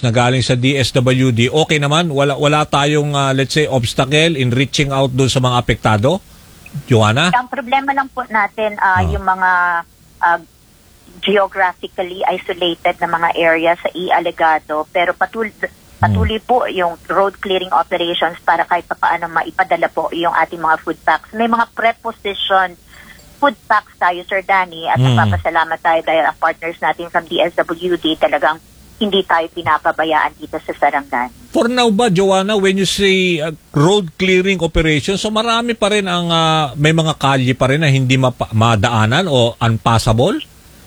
na galing sa DSWD, okay naman? Wala tayong, let's say, obstacle in reaching out doon sa mga apektado? Joanna? Ang problema lang po natin, yung mga geographically isolated na mga area sa Alegado, pero patuloy po yung road clearing operations para kahit paano maipadala po yung ating mga food packs. May mga prepositioned food packs tayo, Sir Danny, at nagpapasalamat tayo dahil ang partners natin from DSWD talagang hindi tayo pinapabayaan dito sa Sarangani. For now ba, Joanna, when you say road clearing operations, so marami pa rin ang may mga kalye pa rin na hindi madaanan o unpassable?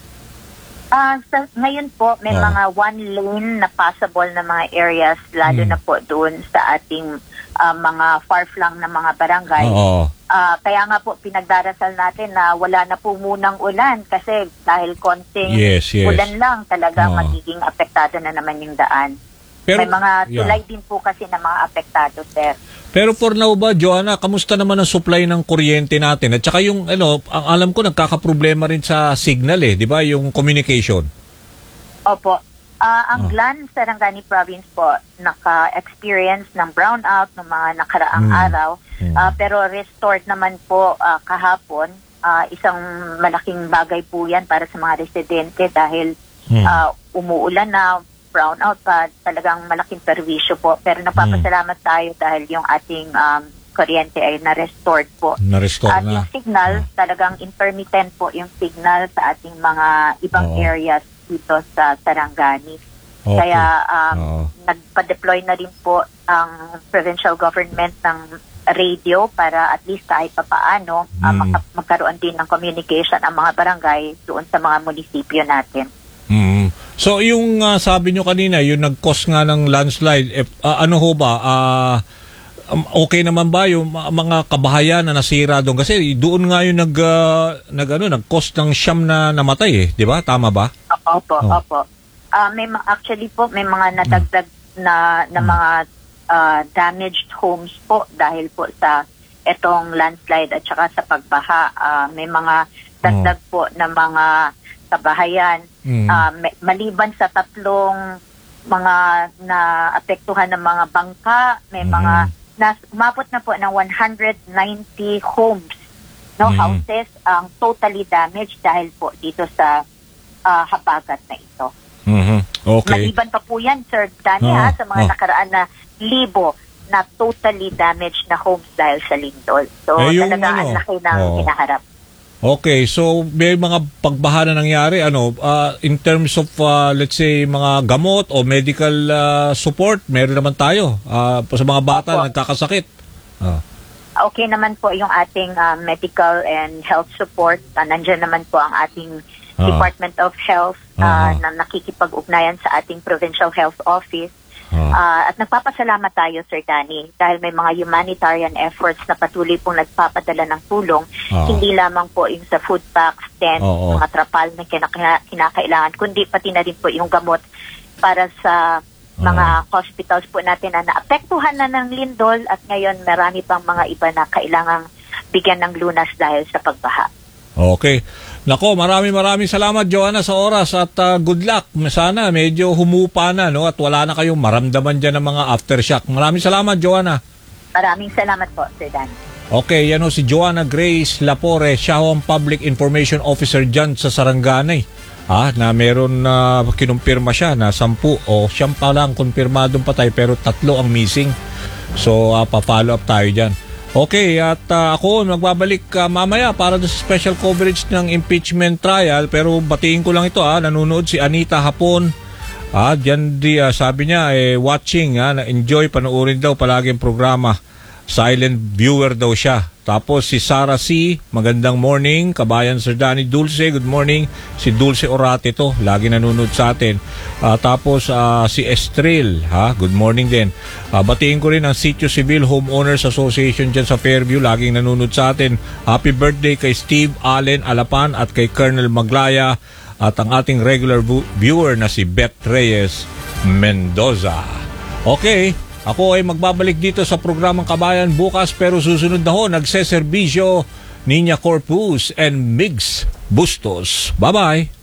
Ngayon po, may mga one lane na passable na mga areas, lalo na po doon sa ating mga far-flung na mga barangay. Kaya nga po, pinagdarasal natin na wala na po munang ulan kasi dahil konting ulan lang talaga magiging apektado na naman yung daan. Pero, may mga tulay din po kasi na mga apektado, sir. Pero for now ba, Joanna, kamusta naman ang supply ng kuryente natin? At saka yung, ang alam ko, nagkakaproblema rin sa signal di ba? Yung communication. Opo. Ang GLAN Sarangani Province po, naka-experience ng brownout ng mga nakaraang araw. Pero restored naman po kahapon. Isang malaking bagay po yan para sa mga residente dahil umuulan na, brownout pa, talagang malaking perwisyo po. Pero napapasalamat tayo dahil yung ating kuryente ay na-restored po. Na-restore at na. Yung signal, talagang intermittent po yung signal sa ating mga ibang areas dito sa Sarangani. Okay. Kaya nagpa-deploy na rin po ang provincial government ng radio para at least kahit papaano magkaroon din ng communication ang mga barangay doon sa mga munisipyo natin. So yung sabi nyo kanina, yung nag-cause nga ng landslide, ano ho ba, okay naman ba yung mga kabahayan na nasira doon? Kasi doon nga yung nag-cause ng siyam na namatay di ba? Tama ba? Opo. Actually po, may mga nadagdag na mga damaged homes po dahil po sa etong landslide at saka sa pagbaha. May mga dagdag po na mga kabahayan. Maliban sa tatlong mga naapektuhan ng mga bangka, may mga umabot na po ng 190 homes, houses ang totally damaged dahil po dito sa habagat na ito. Okay. Maliban pa po yan, Sir Danny, sa mga nakaraan na libo na totally damaged na homes dahil sa lindol. So talaga ang laki ng hinaharap. Okay, so may mga pagbaha na nangyari in terms of let's say mga gamot o medical support, meron naman tayo sa mga bata na nagkakasakit. Okay naman po yung ating medical and health support. Nandiyan naman po ang ating Department of Health na nakikipag-ugnayan sa ating Provincial Health Office. At nagpapasalamat tayo, Sir Danny, dahil may mga humanitarian efforts na patuloy pong nagpapadala ng tulong, hindi lamang po yung sa food packs, tent, mga trapal na kinakailangan, kundi pati na rin po yung gamot para sa mga hospitals po natin na naapektuhan na ng lindol at ngayon marami pang mga iba na kailangang bigyan ng lunas dahil sa pagbaha. Okay. Nako, maraming salamat, Joanna, sa oras at good luck. Sana medyo humupa na at wala na kayong maramdaman dyan ng mga aftershock. Maraming salamat, Joanna. Maraming salamat po, Sir Dan. Okay, yan si Joanna Grace Lapore, siya ang Public Information Officer dyan sa Sarangani. Na meron na kinumpirma siya na 10 o siyam pa lang kumpirmadong patay pero 3 ang missing. So, pa-follow up tayo dyan. Okay, at ako magbabalik mamaya para sa special coverage ng impeachment trial. Pero batiin ko lang ito, nanonood si Anita Hapon. Diyan sabi niya, watching, na-enjoy, panoorin daw palagi ang programa. Silent viewer daw siya. Tapos si Sarah C, magandang morning. Kabayan Sir Danny. Dulce, good morning. Si Dulce Orate to, lagi nanonood sa atin. Tapos si Estrel, good morning din. Batiin ko rin ang Sitio Civil Homeowners Association dyan sa Fairview, laging nanonood sa atin. Happy birthday kay Steve Allen Alapan at kay Colonel Maglaya at ang ating regular viewer na si Beth Reyes Mendoza. Okay, ako ay magbabalik dito sa programang Kabayan bukas, pero susunod na ho, nagseserbisyo Nina Corpus and Migs Bustos. Bye-bye!